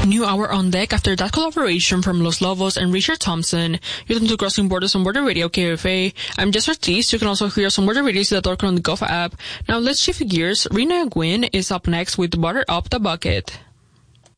New hour on deck after that collaboration from Los Lobos and Richard Thompson. You're listening to Crossing Borders on Border Radio, KFA. I'm Jess Ortiz. You can also hear us on Border Radio.org on the Gov app. Now let's shift gears. Rena Gwynn is up next with Butter Up the Bucket.